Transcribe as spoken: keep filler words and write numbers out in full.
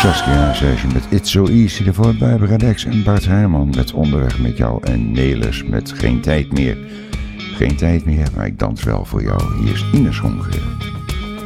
Saskia Session met It's So Easy. Daarvoor Barbara Dex en Bart Herman met Onderweg met jou. En Nelis met Geen Tijd Meer. Geen tijd meer, maar ik dans wel voor jou. Hier is Ines Hongeren.